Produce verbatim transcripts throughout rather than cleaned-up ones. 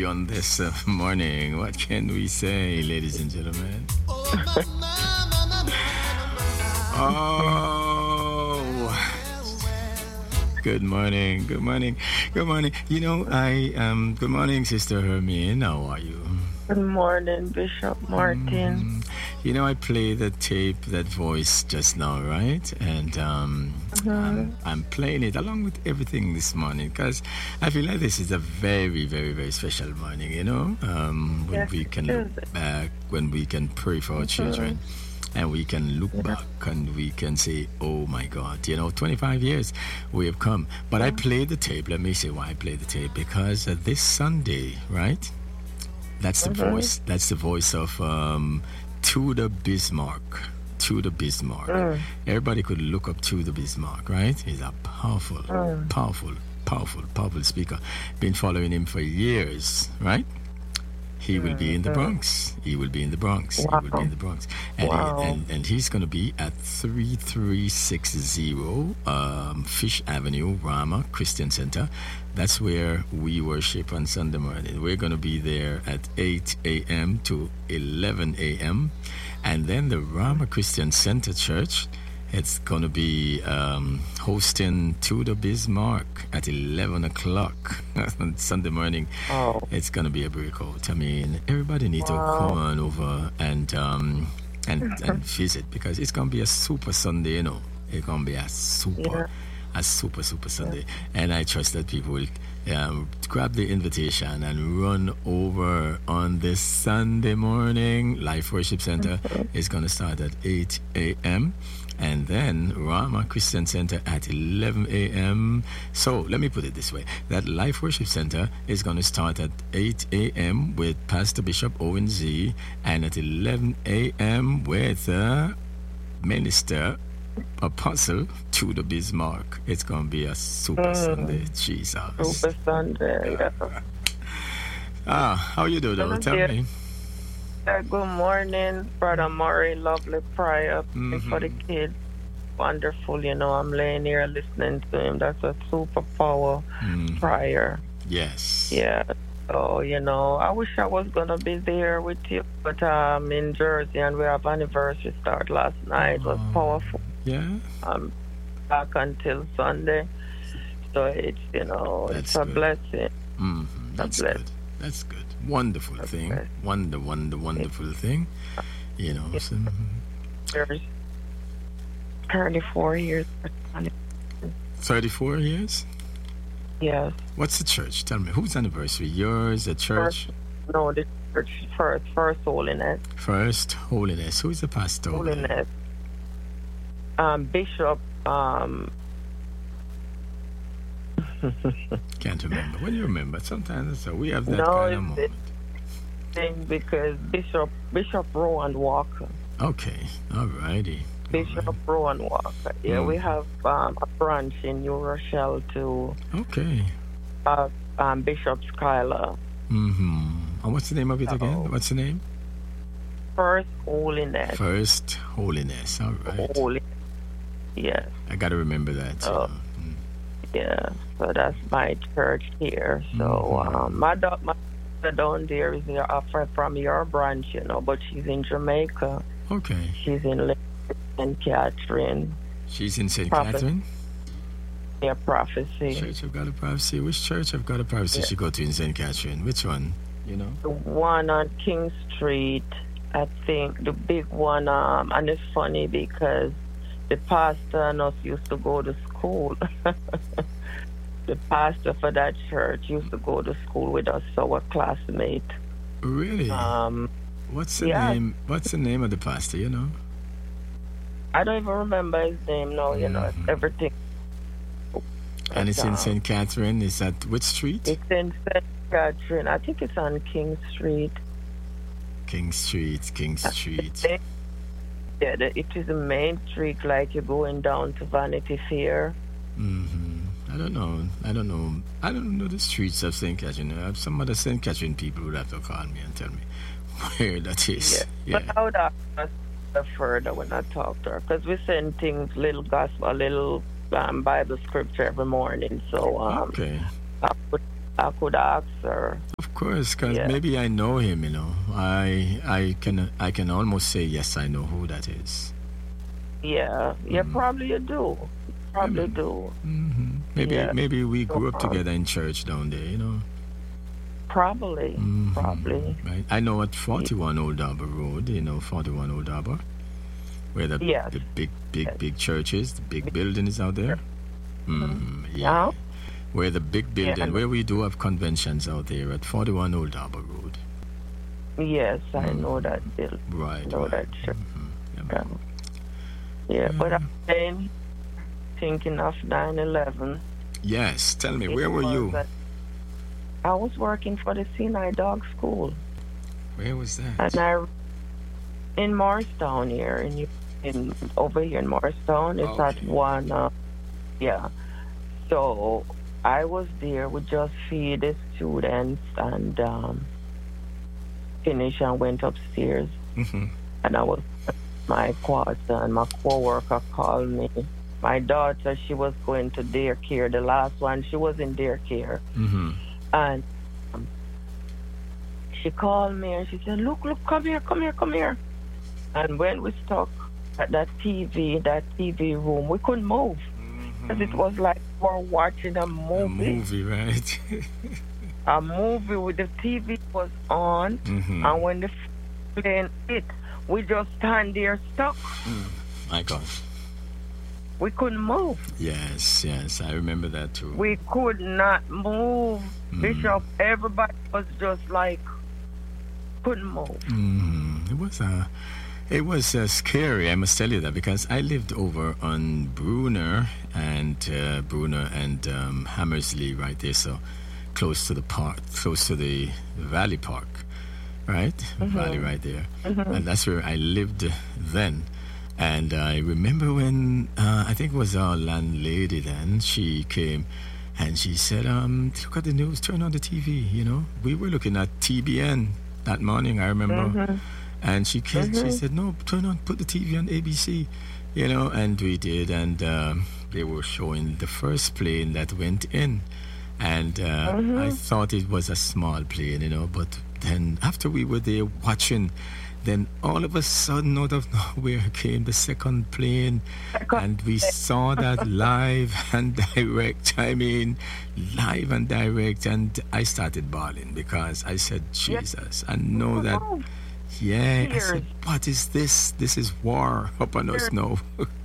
on this uh, morning. What can we say, ladies and gentlemen? Oh, good morning, good morning, good morning. You know, I um, good morning, Sister Hermine. How are you? Good morning, Bishop Martin. Mm, you know, I played the tape, that voice just now, right? And um, Mm-hmm. I'm, I'm playing it along with everything this morning because I feel like this is a very, very, very special morning, you know, um, when Yes, we it can is. look back, when we can pray for our Mm-hmm. children. And we can look Yeah. back and we can say, oh my God, you know, twenty-five years we have come. But I played the tape. Let me say why I played the tape. Because uh, this Sunday, right? That's the Mm-hmm. voice. That's the voice of um, Tudor Bismarck. Tudor Bismarck. Mm. Everybody could look up Tudor Bismarck, right? He's a powerful, Mm. powerful, powerful, powerful speaker. Been following him for years, right? He will be in the Mm. Bronx. He will be in the Bronx. He will be Wow. in the Bronx. And Wow. he, and, and he's going to be at thirty-three sixty um, Fish Avenue, Rama Christian Center. That's where we worship on Sunday morning. We're going to be there at eight a.m. to eleven a.m. And then the Rama Christian Center Church, it's going to be um, hosting Tudor Bismarck at eleven o'clock on Sunday morning. Oh, It's going to be a breakout. I mean, everybody needs to come wow. on over and um, and and visit because it's going to be a super Sunday, you know. It's going to be a super, Yeah. a super, super Sunday. And I trust that people will um, grab the invitation and run over on this Sunday morning. Life Worship Center is going to start at eight a.m. and then Rama Christian Center at eleven a.m. So let me put it this way. That Life Worship Center is going to start at eight a.m. with Pastor Bishop Owen Z and at eleven a.m. with uh, Minister Apostle Tudor Bismarck. It's going to be a super Mm. Sunday. Jesus. Super Sunday. Yeah. Ah, how you doing, though? Hello, Tell dear. me. Yeah, good morning, Brother Murray. Lovely prayer Pray for the Mhm. kids. Wonderful, you know. I'm laying here listening to him. That's a superpower Mm, prayer. yes. Yeah. So, you know, I wish I was going to be there with you, but I'm in Jersey and we have anniversary start last night. It was Oh, powerful. yeah, I'm back until Sunday. So it's, you know, that's it's a good. blessing. hmm A That's blessing. good. That's good. Wonderful A thing. blessing. Wonder, wonder, wonderful thing. You know, Yeah. so, mhm. There's thirty-four years. thirty-four years? Yes. What's the church? Tell me, whose anniversary? Yours, the church? First, no, the church first, first holiness. First, Holiness. Who is the pastor over there? Holiness. Um, Bishop, um, Can't remember. What do you remember? Sometimes uh, we have that no, kind of it's moment. the thing because Bishop, Bishop Rowan Walker. Okay, all righty. Bishop Rowan Walker. Yeah, Mm. we have um, a branch in New Rochelle to Okay. uh, um, Bishop Schuyler. Mm-hmm. And what's the name of it again? So, What's the name? First Holiness. First Holiness. All right. Holy. Yes. I got to remember that. You Oh. know. Mm. Yeah. So that's my church here. So Mhm. um, my do- my sister down there is your offer from your branch, you know, but she's in Jamaica. Okay. She's in Saint Catherine. She's in Saint Prophet. Catherine. Yeah, prophecy. Church of God of Prophecy. Which church of God of Prophecy Yeah. she go to in Saint Catherine? Which one? You know? The one on King Street, I think, the big one. Um, and it's funny because the pastor and us used to go to school. The pastor for that church used to go to school with us, our classmate. Really? Um, What's the yeah, name? What's the name of the pastor? You know? I don't even remember his name now. You know, Mhm. everything. And it's in Um, Saint Catherine. Is that which street? it's in Saint Catherine. I think it's on King Street. King Street. King Street. Yeah, the, it is a main street, like you're going down to Vanity Fair. hmm I don't know. I don't know. I don't know the streets of Saint Catherine. Uh, Some other Saint Catherine people would have to call me and tell me where that is. Yeah. Yeah. But I would ask her further when I talk to her, because we send things, little gospel, little um, Bible scripture every morning. So um, Okay. I could, I could ask her. Of course, because Yeah, maybe I know him. You know, I I can I can almost say yes, I know who that is. yeah, yeah. Mm. Probably you do. Yeah, Probably man. do. hmm Maybe Yeah. maybe we So, grew up um, together in church down there. You know. probably, hmm probably. Right. I know at y- forty-one Old Harbor Road. You know, forty-one Old Harbor, where the Yes. the big big Yes. big church is, the big building is out there. Mhm. hmm Yeah. Yeah. Where the big Yeah. building, And where we do have conventions out there at forty-one Old Harbor Road. yes, I know hmm that bill. Right, Know right. that church. hmm Yeah, man. Um, yeah, but Yeah. I'm saying, thinking of nine eleven. Yes, tell me, It where were was you? that I was working for the Sinai Dog School, Where was and that? I in Morristown here, in U- in over here in Morristown. It's at Okay. one. Uh, yeah. So I was there. We just feed the students and um, finished and went upstairs. hmm And I was at my quarter, and my coworker called me. My daughter, she was going to daycare. The last one, she was in daycare, hmm and um, she called me and she said, "Look, look, come here, come here, come here." And when we stuck at that T V, that T V room, we couldn't move because it hmm was like we're watching a A movie. movie, right? A movie with the T V was on, hmm and when the plane hit, we just stand there stuck. My God. We couldn't move. Yes, yes, I remember that too. We could not move. Mm. Bishop, everybody was just like, couldn't move. hmm It was uh, it was uh, scary. I must tell you that because I lived over on Bruner and uh, Bruner and um, Hammersley right there, so close to the park, close to the Valley Park, right? Valley right there, and that's where I lived then. And I remember when uh, I think it was our landlady then. She came, and she said, um, "Look at the news. Turn on the T V." You know, we were looking at T B N that morning. I remember, Mhm. and she came, she Mhm. said, "No, turn on, put the T V on A B C." You know, and we did, and um, they were showing the first plane that went in, and uh, I thought it was a small plane, you know, but then after we were there watching. Then all of a sudden, out of nowhere, came the second plane, and we saw that live and direct. I mean, live and direct, and I started bawling because I said, Yeah. Jesus, I know that. Oh, Yeah, I said, tears, what is this? This is war upon us tears, now.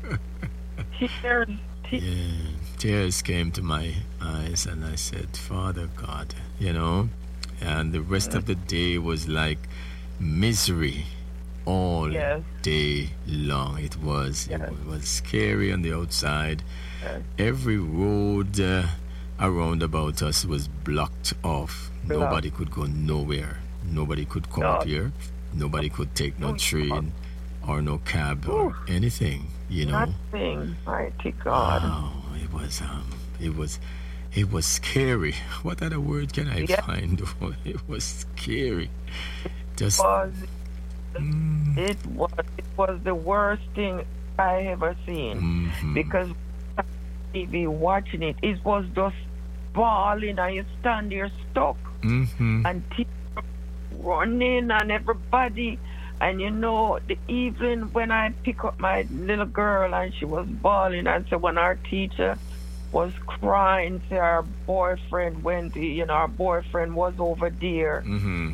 tears, tears. Yeah, tears came to my eyes, and I said, Father God, you know, and the rest of the day was like misery all Yes, day long. It was it yes, was scary on the outside. yes. Every road uh, around about us was blocked off. Blood. Nobody could go nowhere. Nobody could come up No. here. Nobody could take no Oh, God. train or no cab or Ooh, anything. You know. nothing. Mighty God. Wow, it was um, it was, it was scary. What other word can I Yeah, find? It was scary. Just was mm, it was it was the worst thing I ever seen hmm because T V watching it, it was just bawling and you stand there stuck hmm and tears running and everybody. And you know, the evening when I pick up my little girl and she was bawling, and so when our teacher was crying, say our boyfriend went, you know, our boyfriend was over there. hmm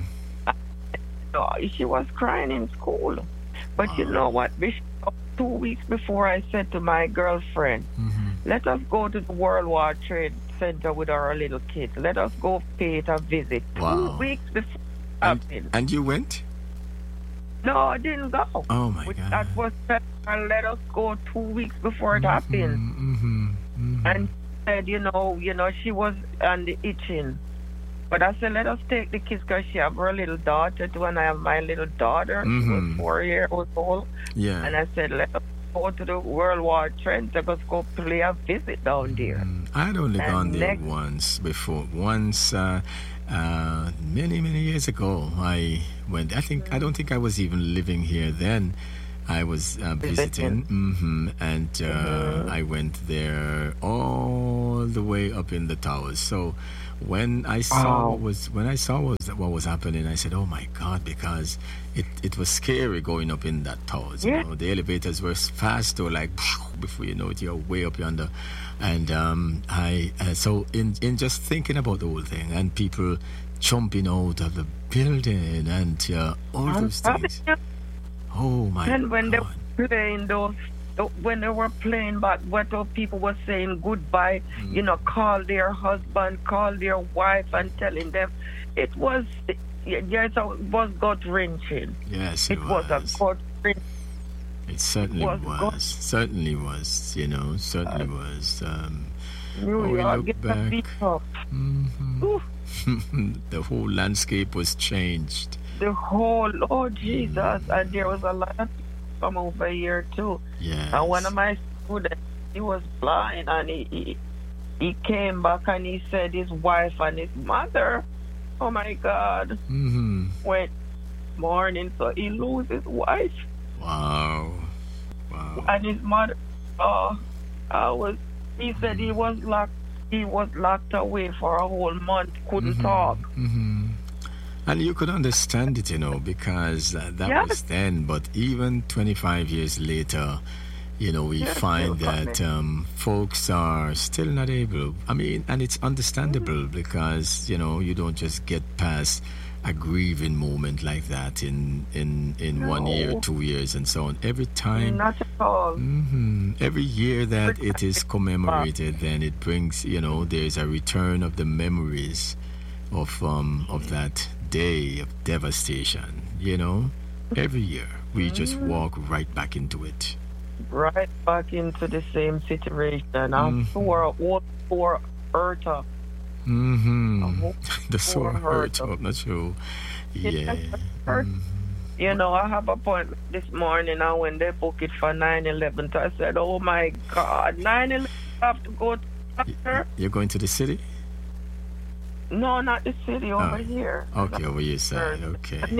So she was crying in school. But you know what, Bishop? Two weeks before, I said to my girlfriend, hmm let us go to the World War Trade Center with our little kids. Let us go pay it a visit. Two Wow. weeks before it And happened. and you went? No, I didn't go. Oh my We- God. That was and let us go two weeks before it happened. Mm-hmm, hmm And she said, you know, you know, she was on the itching. But I said, let us take the kids because she have her little daughter too, and I have my little daughter. She was Mhm. four years old. Yeah. And I said, let us go to the World War Trade. Let us go play a visit down there. Mm, I'd only And gone there next, once before. Once, uh, uh, many many years ago, I went. I think I don't think I was even living here then. I was uh, visiting, visiting. hmm and uh, Mhm. I went there all the way up in the towers. So when I saw Oh. what was when I saw what was, what was happening, I said, "Oh my God!" Because it, it was scary going up in that towers. You Yeah. know, the elevators were fast, or like before you know it, you're way up yonder. And um, I uh, so in in just thinking about the whole thing and people jumping out of the building and uh, all I'm those telling things. you. Oh my And when they God! were playing those, when they were playing back, what those people were saying goodbye, you know, call their husband, call their wife, and telling them, it was, yes, it was gut wrenching. Yes, it, It was a gut wrenching. It certainly was was. God. Certainly was. You know, certainly was. Um, New oh, we York, look get a back. beat up. Mhm. Ooh, The whole landscape was changed. the whole, oh Jesus, and there was a lot of people from over here too. Yes. And one of my students, he was blind, and he, he he came back and he said his wife and his mother, oh my God, hmm went morning, so he lose his wife Wow. Wow. and his mother. Oh, I was. He said he was locked. He was locked away for a whole month. Couldn't talk. hmm And you could understand it, you know, because uh, that Yes. was then. But even twenty-five years later, you know, we Yes, find still that um, folks are still not able. I mean, and it's understandable because, you know, you don't just get past a grieving moment like that in in in one year, No. two years, and so on. Every time. Not at all. hmm Every year that it is commemorated, then it brings, you know, there's a return of the memories of um of that day of devastation. You know, every year we just walk right back into it. Right back into the same situation. I'm Mhm. sore, all sore, hurt up. hmm A whole The sore sore hurt. hurt. I'm not sure. Yeah. Hurt. Mhm. You know, I have a appointment this morning, and when they book it for nine eleven, I said, oh my God, nine eleven, I have to go to the doctor? You're going to the city? No, not the city, over Oh, here. Okay, over your side. Doctor. Okay.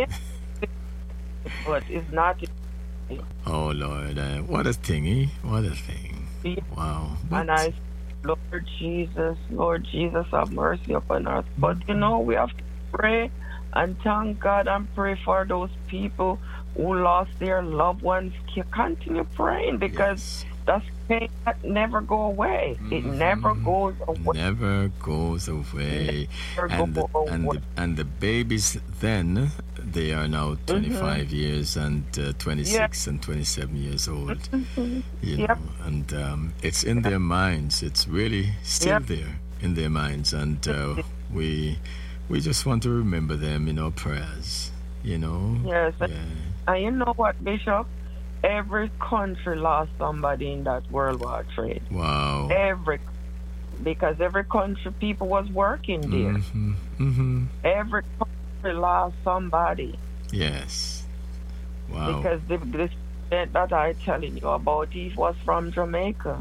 But it's not. Oh Lord, uh, what a thingy! What a thing! Wow. And I, Lord Jesus, Lord Jesus, have mercy upon us. But you know, we have to pray and thank God and pray for those people who lost their loved ones. Continue praying because Yes. that's pain that never go away. It never Mhm. goes away. Never goes away. Never And the, go and away. the, and the babies then, they are now twenty-five years and uh, twenty-six and twenty-seven years old. You Yep. know, and um, it's in their minds. It's really still Yep. there in their minds, and uh, we we just want to remember them in our prayers. You know. Yes. Yeah. And you know what, Bishop? Every country lost somebody in that World War Trade. Wow. Every, because every country people was working there. hmm hmm Every country lost somebody Yes. Wow. because the, the student that I telling you about, he was from Jamaica.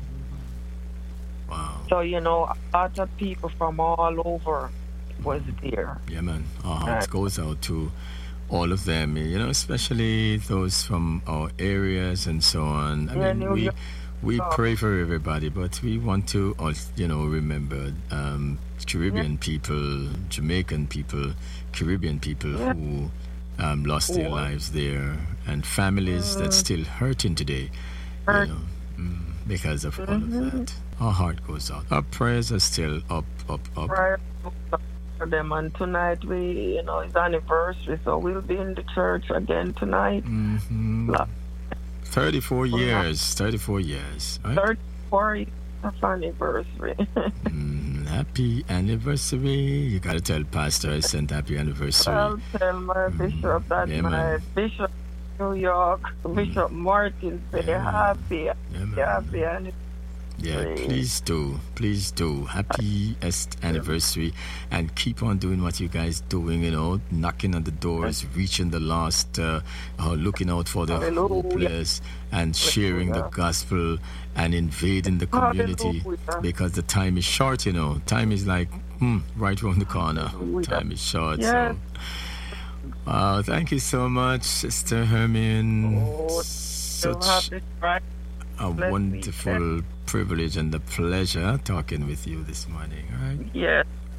Wow. So you know, a lot of people from all over was there. Yeah, man. Our hearts goes out to all of them, you know, especially those from our areas and so on. I Yeah, mean, New we York. we Oh. pray for everybody, but we want to, also, you know, remember um, Caribbean people, Jamaican people, Caribbean people Yeah. who um, lost their Oh. lives there, and families that's still hurting today, Hurt. you know, mm, because of all of that. Our heart goes out. Our prayers are still up, up, up. Prayer for them, and tonight we, you know, it's anniversary, so we'll be in the church again tonight. hmm Lo- thirty-four years, thirty-four years, right? thirty-four years of anniversary. Mm, happy anniversary. You gotta tell Pastor I sent happy anniversary. I'll tell my bishop that Yeah, my man. bishop New York, Bishop Martin, say Yeah, man. happy, Yeah, man. happy anniversary. Yeah, please do. Please do. Happiest anniversary. And keep on doing what you guys doing, you know, knocking on the doors, reaching the lost, uh, uh, looking out for the Hallelujah. hopeless, and sharing the Hallelujah. gospel and invading the community. Hallelujah. Because the time is short, you know. Time is like hmm, right around the corner. Hallelujah. Time is short. Yes. So, uh, thank you so much, Sister Hermione. Oh, so Such happy, right? a blessed wonderful privilege and a pleasure talking with you this morning. All right. Yes,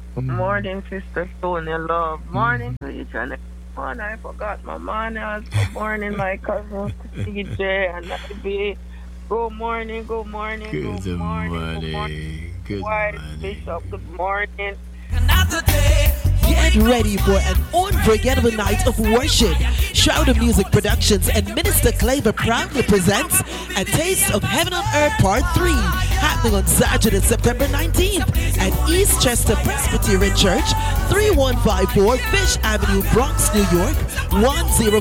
Morning, Sister Sonia Love. Morning to each and every one. I forgot my manners. Good morning, my cousin C J and Ivy. Good morning, good morning, Good good morning, morning. good morning. Good White morning. Bishop, good morning. Another day. Get ready for an unforgettable night of worship. Shroud of Music Productions and Minister Claver proudly presents A Taste of Heaven on Earth Part three, happening on Saturday, September nineteenth at East Chester Presbyterian Church, thirty-one fifty-four Fish Avenue, Bronx, New York, one zero